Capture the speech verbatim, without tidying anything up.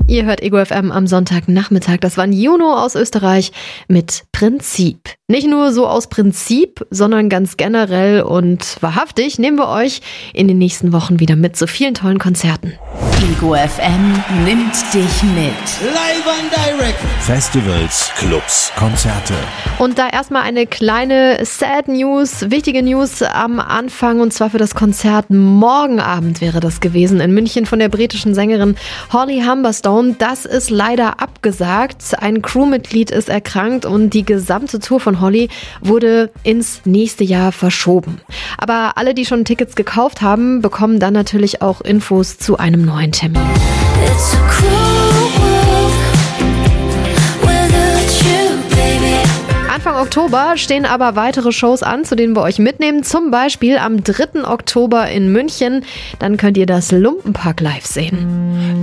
Ihr hört Ego F M am Sonntagnachmittag. Das war ein Juno aus Österreich mit Prinzip. Nicht nur so aus Prinzip, sondern ganz generell und wahrhaftig nehmen wir euch in den nächsten Wochen wieder mit zu vielen tollen Konzerten. Ego F M nimmt dich mit. Live and direct. Festivals, Clubs, Konzerte. Und da erstmal eine kleine Sad News, wichtige News am Anfang, und zwar für das Konzert morgen Abend wäre das gewesen in München von der britischen Sängerin Holly Humberstone. Das ist leider abgesagt. Ein Crewmitglied ist erkrankt und die gesamte Tour von Holly wurde ins nächste Jahr verschoben. Aber alle, die schon Tickets gekauft haben, bekommen dann natürlich auch Infos zu einem neuen Termin. It's a cruel world without you, baby. Anfang Oktober stehen aber weitere Shows an, zu denen wir euch mitnehmen. Zum Beispiel am dritten Oktober in München. Dann könnt ihr das Lumpenpack live sehen.